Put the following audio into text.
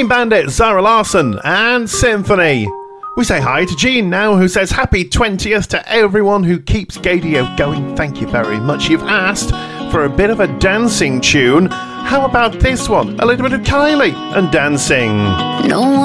Clean Bandit, Zara Larsson and Symphony. We say hi to Jean now, who says happy 20th to everyone who keeps Gadio going. Thank you very much. You've asked for a bit of a dancing tune. How about this one? A little bit of Kylie and dancing. No one